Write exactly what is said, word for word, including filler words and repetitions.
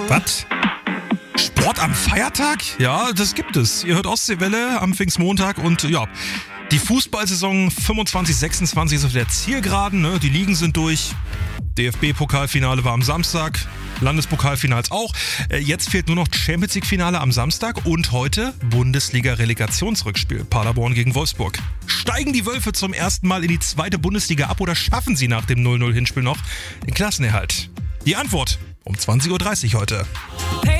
Was? Sport am Feiertag? Ja, das gibt es. Ihr hört Ostseewelle am Pfingstmontag und ja, die Fußballsaison fünfundzwanzig sechsundzwanzig ist auf der Zielgeraden. Ne? Die Ligen sind durch. D F B-Pokalfinale war am Samstag. Landespokalfinals auch. Jetzt fehlt nur noch Champions League-Finale am Samstag und heute Bundesliga-Relegationsrückspiel. Paderborn gegen Wolfsburg. Steigen die Wölfe zum ersten Mal in die zweite Bundesliga ab oder schaffen sie nach dem null null Hinspiel noch den Klassenerhalt? Die Antwort um zwanzig Uhr dreißig heute.